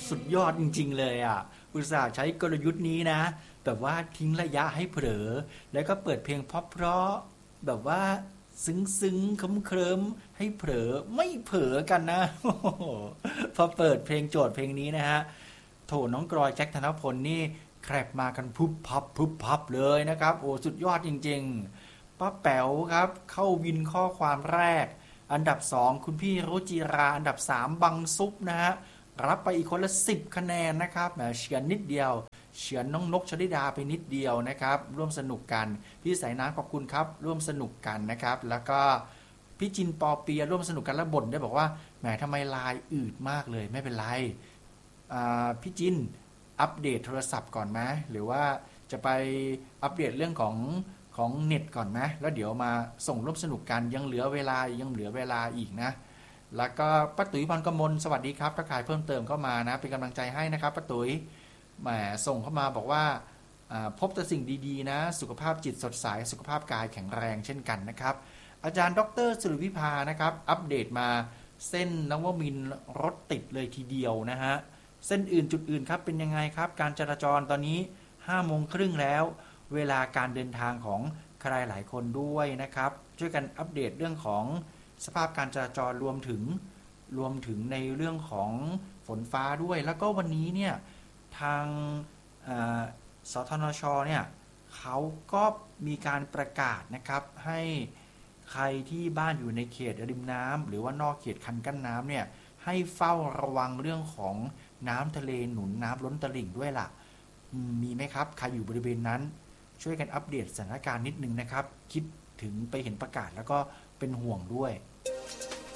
สุดยอดจริงๆเลยอ่ะอุตส่าห์ใช้กลยุทธ์นี้นะแบบว่าทิ้งระยะให้เผลอแล้วก็เปิดเพลงเพราะๆแบบว่าซึ้งๆเคลิ้มๆให้เผลอไม่เผลอกันนะพอเปิดเพลงโจทย์เพลงนี้นะฮะโถน้องกรอยแจ็คธนพลนี่แครบมากันพุบพับเลยนะครับโอ้สุดยอดจริงๆป้าแป๋วครับเข้าวินข้อความแรกอันดับ2คุณพี่รุจิราอันดับ3บังซุปนะฮะรับไปอีกคนละ10คะแนนนะครับแหมเฉือนนิดเดียวเฉือนน้องนกชลิดาไปนิดเดียวนะครับร่วมสนุกกันพี่สายน้ำขอบคุณครับร่วมสนุกกันนะครับแล้วก็พี่จินปอเปียร่วมสนุกกันและบ่นได้บอกว่าแหมทำไมไลน์อืดมากเลยไม่เป็นไรพี่จินอัปเดตโทรศัพท์ก่อนไหมหรือว่าจะไปอัปเดตเรื่องของเน็ตก่อนไหมแล้วเดี๋ยวมาส่งร่วมสนุกกันยังเหลือเวลาอีกนะแล้วก็ป้าตุ๋ยพรกมลสวัสดีครับทักทายเพิ่มเติมเข้ามานะเป็นกำลังใจให้นะครับป้าตุ๋ยแหมส่งเข้ามาบอกว่าพบแต่สิ่งดีๆนะสุขภาพจิตสดใสสุขภาพกายแข็งแรงเช่นกันนะครับอาจารย์ดร.สุริวิภานะครับอัปเดตมาเส้นนวมินทร์รถติดเลยทีเดียวนะฮะเส้นอื่นจุดอื่นครับเป็นยังไงครับการจราจรตอนนี้5:30แล้วเวลาการเดินทางของใครหลายคนด้วยนะครับช่วยกันอัปเดตเรื่องของสภาพการจราจรรวมถึงในเรื่องของฝนฟ้าด้วยแล้วก็วันนี้เนี่ยทางสทนชเนี่ยเขาก็มีการประกาศนะครับให้ใครที่บ้านอยู่ในเขตริมน้ำหรือว่านอกเขตคันกั้นน้ำเนี่ยให้เฝ้าระวังเรื่องของน้ำทะเลหนุนน้ำล้นตลิ่งด้วยล่ะมีไหมครับใครอยู่บริเวณนั้นช่วยกันอัปเดตสถานการณ์นิดนึงนะครับคิดถึงไปเห็นประกาศแล้วก็เป็นห่วงด้วย